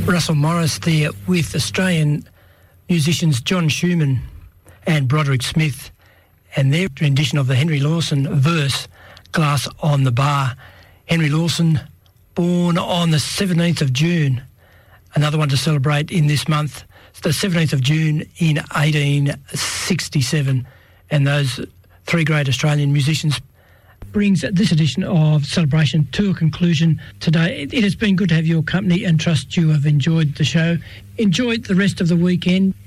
Russell Morris there with Australian musicians John Schumann and Broderick Smith, and their rendition of the Henry Lawson verse, Glass on the Bar. Henry Lawson, born on the 17th of June, another one to celebrate in this month. It's the 17th of June in 1867, and those three great Australian musicians brings this edition of Celebration to a conclusion today. It has been good to have your company and trust you have enjoyed the show. Enjoy the rest of the weekend.